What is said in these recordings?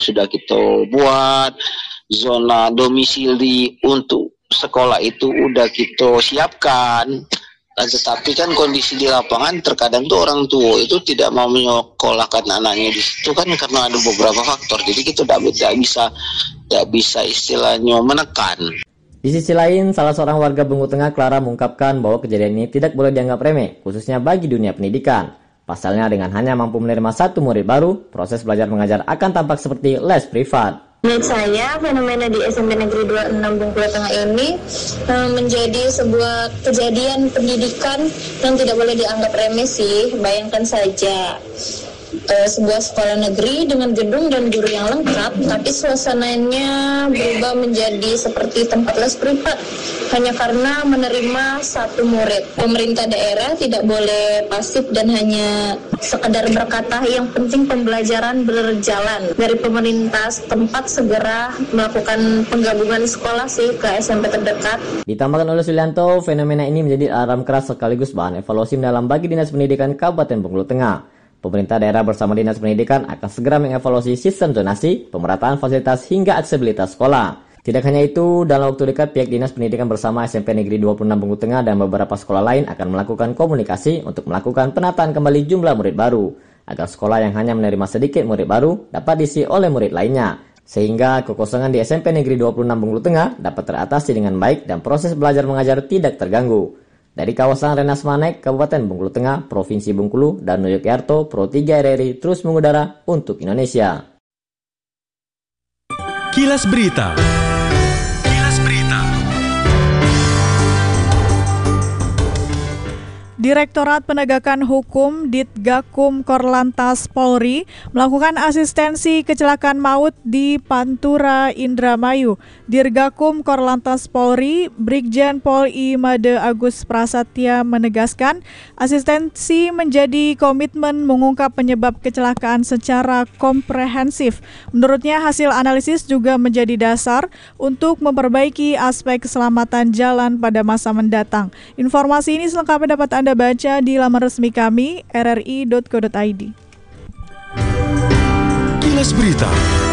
sudah kita buat, zona domisili untuk sekolah itu udah kita siapkan. Tetapi kan kondisi di lapangan terkadang tuh orang tua itu tidak mau menyekolahkan anaknya di situ kan karena ada beberapa faktor. Jadi kita tidak bisa istilahnya menekan. Di sisi lain, salah seorang warga Bungu Tengah, Clara, mengungkapkan bahwa kejadian ini tidak boleh dianggap remeh, khususnya bagi dunia pendidikan. Pasalnya dengan hanya mampu menerima satu murid baru, proses belajar mengajar akan tampak seperti les privat. Menurut saya, fenomena di SMP Negeri 26 Bengkulu Tengah ini menjadi sebuah kejadian pendidikan yang tidak boleh dianggap remeh sih. Bayangkan saja, sebuah sekolah negeri dengan gedung dan guru yang lengkap, tapi suasananya berubah menjadi seperti tempat les privat hanya karena menerima satu murid. Pemerintah daerah tidak boleh pasif dan hanya sekedar berkata yang penting pembelajaran berjalan. Dari pemerintah setempat segera melakukan penggabungan sekolah sih ke SMP terdekat. Ditambahkan oleh Sulianto, fenomena ini menjadi alarm keras sekaligus bahan evaluasi mendalam bagi Dinas Pendidikan Kabupaten Bengkulu Tengah. Pemerintah daerah bersama Dinas Pendidikan akan segera mengevaluasi sistem zonasi, pemerataan fasilitas hingga aksesibilitas sekolah. Tidak hanya itu, dalam waktu dekat pihak Dinas Pendidikan bersama SMP Negeri 26 Bengkulu Tengah dan beberapa sekolah lain akan melakukan komunikasi untuk melakukan penataan kembali jumlah murid baru, agar sekolah yang hanya menerima sedikit murid baru dapat diisi oleh murid lainnya, sehingga kekosongan di SMP Negeri 26 Bengkulu Tengah dapat teratasi dengan baik dan proses belajar mengajar tidak terganggu. Dari kawasan Rengas Manek, Kabupaten Bengkulu Tengah, Provinsi Bengkulu, dan Yogyakarta, Pro 3 RRI terus mengudara untuk Indonesia. Kilas Berita. Direktorat Penegakan Hukum Ditgakum Korlantas Polri melakukan asistensi kecelakaan maut di Pantura, Indramayu. Dirgakum Korlantas Polri, Brigjen Pol I Made Agus Prasetya menegaskan, asistensi menjadi komitmen mengungkap penyebab kecelakaan secara komprehensif. Menurutnya, hasil analisis juga menjadi dasar untuk memperbaiki aspek keselamatan jalan pada masa mendatang. Informasi ini selengkapnya dapat Anda baca di laman resmi kami rri.co.id. Kilas Berita.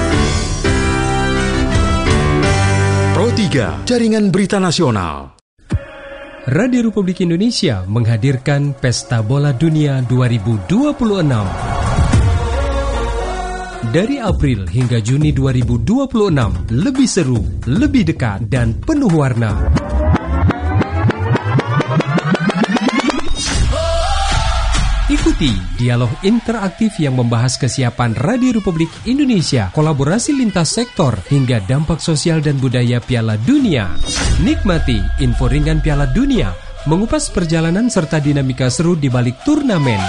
Pro 3, Jaringan Berita Nasional. Radio Republik Indonesia menghadirkan Pesta Bola Dunia 2026. Dari April hingga Juni 2026, lebih seru, lebih dekat, dan penuh warna. Ikuti dialog interaktif yang membahas kesiapan Radio Republik Indonesia, kolaborasi lintas sektor, hingga dampak sosial dan budaya Piala Dunia. Nikmati info ringan Piala Dunia, mengupas perjalanan serta dinamika seru di balik turnamen.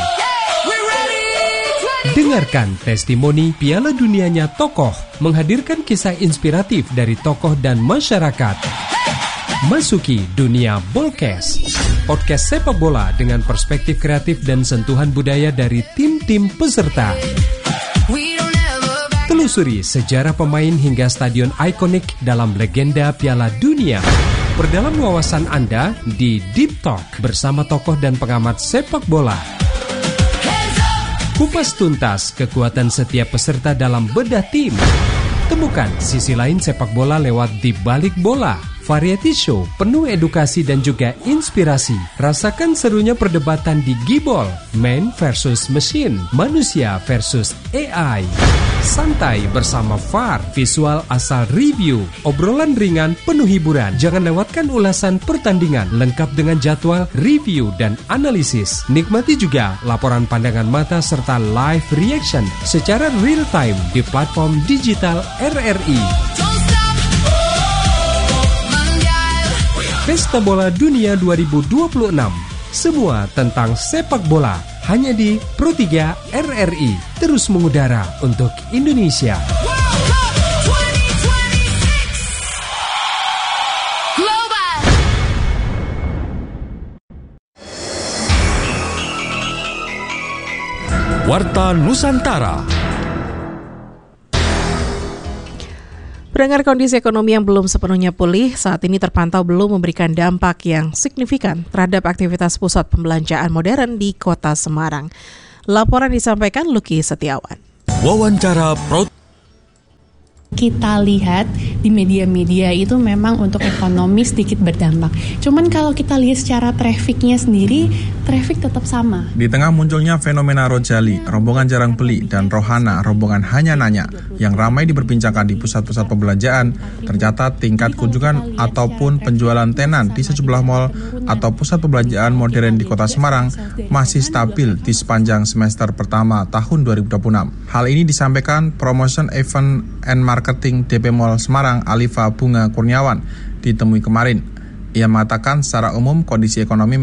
Dengarkan testimoni Piala Dunianya tokoh, menghadirkan kisah inspiratif dari tokoh dan masyarakat. Masuki dunia Bolkes, podcast sepak bola dengan perspektif kreatif dan sentuhan budaya dari tim-tim peserta. Telusuri sejarah pemain hingga stadion ikonik dalam legenda Piala Dunia. Perdalam wawasan Anda di Deep Talk bersama tokoh dan pengamat sepak bola. Kupas tuntas kekuatan setiap peserta dalam bedah tim. Temukan sisi lain sepak bola lewat Di Balik Bola. Variety show penuh edukasi dan juga inspirasi. Rasakan serunya perdebatan di Gibol, man versus machine, manusia versus AI. Santai bersama VAR, visual asal review, obrolan ringan penuh hiburan. Jangan lewatkan ulasan pertandingan lengkap dengan jadwal, review, dan analisis. Nikmati juga laporan pandangan mata serta live reaction secara real time di platform digital RRI. Pesta Bola Dunia 2026. Semua tentang sepak bola hanya di Pro 3 RRI. Terus mengudara untuk Indonesia. Warta Nusantara. Pendengar, kondisi ekonomi yang belum sepenuhnya pulih saat ini terpantau belum memberikan dampak yang signifikan terhadap aktivitas pusat pembelanjaan modern di Kota Semarang. Laporan disampaikan Lucky Setiawan. Wawancara Pro kita lihat di media-media itu memang untuk ekonomi sedikit berdampak. Cuman kalau kita lihat secara trafficnya sendiri, traffic tetap sama. Di tengah munculnya fenomena Rojali, rombongan jarang beli, dan Rohana, rombongan hanya nanya, yang ramai diperbincangkan di pusat-pusat perbelanjaan, tercatat tingkat kunjungan ataupun penjualan tenan di sejumlah mal atau pusat perbelanjaan modern di Kota Semarang masih stabil di sepanjang semester pertama tahun 2026. Hal ini disampaikan Promotion Event and Marketing DP Mall Semarang Alifa Bunga Kurniawan ditemui kemarin. Ia mengatakan secara umum kondisi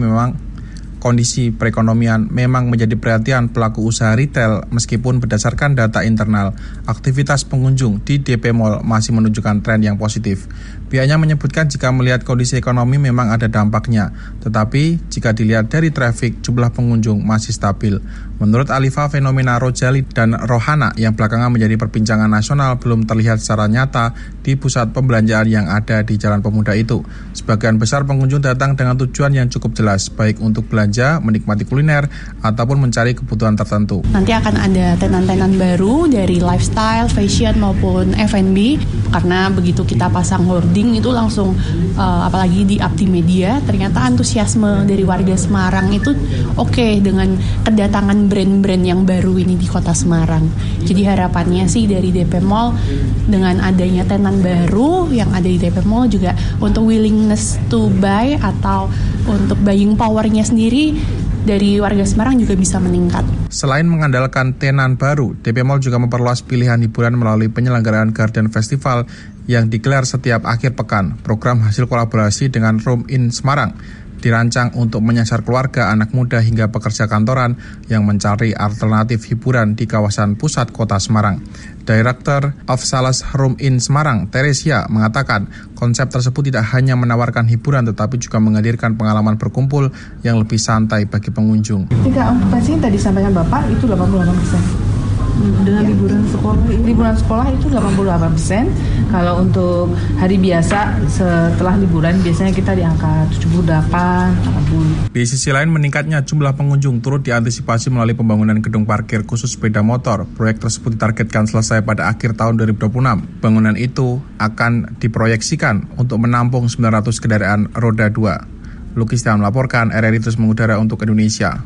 perekonomian memang menjadi perhatian pelaku usaha retail meskipun berdasarkan data internal, aktivitas pengunjung di DP Mall masih menunjukkan tren yang positif. Pihaknya menyebutkan jika melihat kondisi ekonomi memang ada dampaknya, tetapi jika dilihat dari traffic, jumlah pengunjung masih stabil. Menurut Alifa, fenomena Rojali dan Rohana yang belakangan menjadi perbincangan nasional belum terlihat secara nyata di pusat pembelanjaan yang ada di Jalan Pemuda itu. Sebagian besar pengunjung datang dengan tujuan yang cukup jelas, baik untuk belanja, menikmati kuliner, ataupun mencari kebutuhan tertentu. Nanti akan ada tenan-tenan baru dari lifestyle, fashion maupun F&B, karena begitu kita pasang hoarding itu langsung, apalagi di up di media, ternyata antusiasme dari warga Semarang itu oke dengan kedatangan brand-brand yang baru ini di Kota Semarang. Jadi harapannya sih dari DP Mall dengan adanya tenan baru yang ada di DP Mall juga untuk willingness to buy atau untuk buying powernya sendiri dari warga Semarang juga bisa meningkat. Selain mengandalkan tenan baru, DP Mall juga memperluas pilihan hiburan melalui penyelenggaraan Garden Festival yang digelar setiap akhir pekan. Program hasil kolaborasi dengan Room in Semarang dirancang untuk menyasar keluarga, anak muda hingga pekerja kantoran yang mencari alternatif hiburan di kawasan pusat Kota Semarang. Director of Sales Room in Semarang, Teresia, mengatakan konsep tersebut tidak hanya menawarkan hiburan tetapi juga menghadirkan pengalaman berkumpul yang lebih santai bagi pengunjung. Tingkat okupasi yang tadi disampaikan Bapak itu 88%. Dengan liburan sekolah itu 88%. Kalau untuk hari biasa setelah liburan biasanya kita di angka 78, 80. Di sisi lain, meningkatnya jumlah pengunjung turut diantisipasi melalui pembangunan gedung parkir khusus sepeda motor. Proyek tersebut ditargetkan selesai pada akhir tahun 2026. Bangunan itu akan diproyeksikan untuk menampung 900 kendaraan roda 2. Lukistan melaporkan, RRI terus mengudara untuk Indonesia.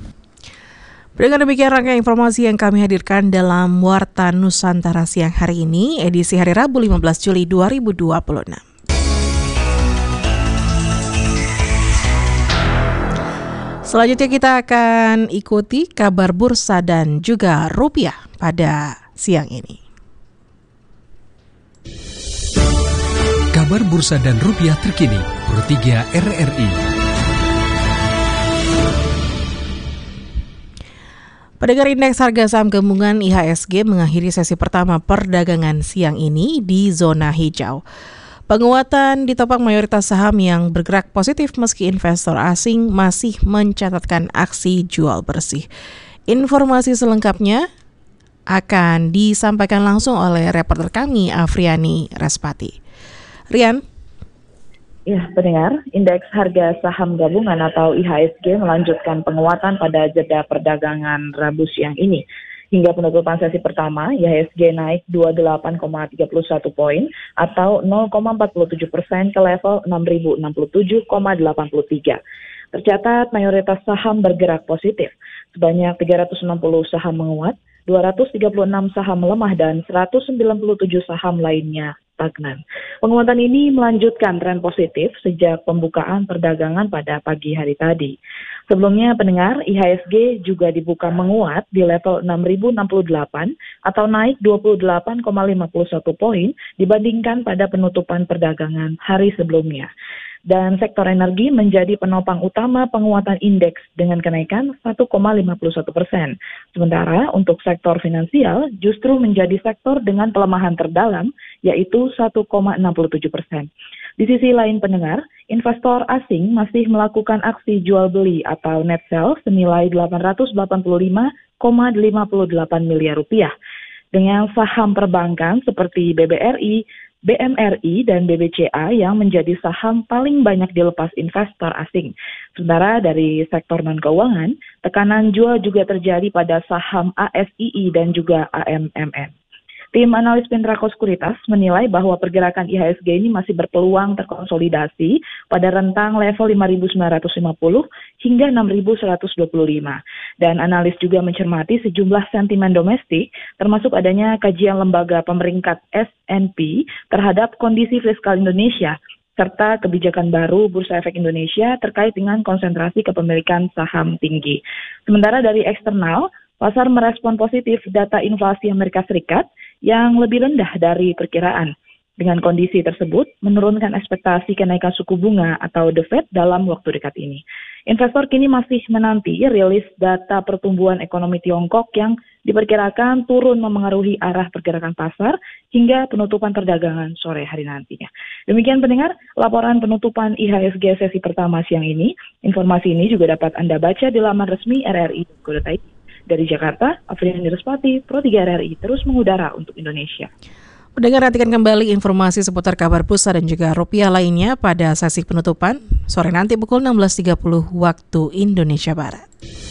Dengan demikian rangkaian informasi yang kami hadirkan dalam Warta Nusantara siang hari ini, edisi hari Rabu 15 Juli 2026. Selanjutnya kita akan ikuti kabar bursa dan juga rupiah pada siang ini. Kabar bursa dan rupiah terkini, Pro 3 RRI. Pendengar, indeks harga saham gabungan IHSG mengakhiri sesi pertama perdagangan siang ini di zona hijau. Penguatan ditopang mayoritas saham yang bergerak positif meski investor asing masih mencatatkan aksi jual bersih. Informasi selengkapnya akan disampaikan langsung oleh reporter kami Afriani Respati. Rian. Ya, pendengar, indeks harga saham gabungan atau IHSG melanjutkan penguatan pada jeda perdagangan Rabu siang ini. Hingga penutupan sesi pertama, IHSG naik 28,31 poin atau 0,47% ke level 6.067,83. Tercatat mayoritas saham bergerak positif. Sebanyak 360 saham menguat, 236 saham melemah dan 197 saham lainnya stagnan. Penguatan ini melanjutkan tren positif sejak pembukaan perdagangan pada pagi hari tadi. Sebelumnya pendengar, IHSG juga dibuka menguat di level 6.068 atau naik 28,51 poin dibandingkan pada penutupan perdagangan hari sebelumnya. Dan sektor energi menjadi penopang utama penguatan indeks dengan kenaikan 1,51%. Sementara untuk sektor finansial justru menjadi sektor dengan pelemahan terdalam, yaitu 1,67%. Di sisi lain pendengar, investor asing masih melakukan aksi jual beli atau net sell senilai 885,58 miliar rupiah. Dengan saham perbankan seperti BBRI, BMRI, dan BBCA yang menjadi saham paling banyak dilepas investor asing. Sementara dari sektor non-keuangan, tekanan jual juga terjadi pada saham ASII dan juga AMMN. Tim analis Pintraco Sekuritas menilai bahwa pergerakan IHSG ini masih berpeluang terkonsolidasi pada rentang level 5.950 hingga 6.125. Dan analis juga mencermati sejumlah sentimen domestik, termasuk adanya kajian lembaga pemeringkat S&P terhadap kondisi fiskal Indonesia, serta kebijakan baru Bursa Efek Indonesia terkait dengan konsentrasi kepemilikan saham tinggi. Sementara dari eksternal, pasar merespon positif data inflasi Amerika Serikat yang lebih rendah dari perkiraan. Dengan kondisi tersebut, menurunkan ekspektasi kenaikan suku bunga atau The Fed dalam waktu dekat ini. Investor kini masih menanti rilis data pertumbuhan ekonomi Tiongkok yang diperkirakan turun memengaruhi arah pergerakan pasar hingga penutupan perdagangan sore hari nantinya. Demikian pendengar, laporan penutupan IHSG sesi pertama siang ini. Informasi ini juga dapat Anda baca di laman resmi RRI.co.id. Dari Jakarta, Afriani Respati, Pro 3 RRI terus mengudara untuk Indonesia. Pendengar, nantikan kembali informasi seputar kabar bursa dan juga rupiah lainnya pada sesi penutupan sore nanti pukul 16.30 waktu Indonesia Barat.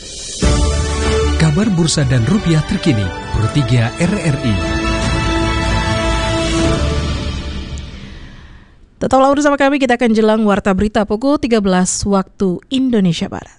Kabar bursa dan rupiah terkini, Pro 3 RRI. Tetaplah bersama kami, kita akan jelang warta berita pukul 13 waktu Indonesia Barat.